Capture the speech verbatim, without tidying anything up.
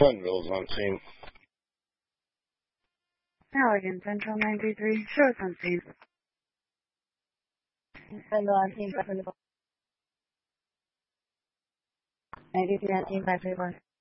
Glenville's on scene. Halligan, Central nine three three, show us on scene. Glenville on scene, five three four. nine three three on scene, five three four.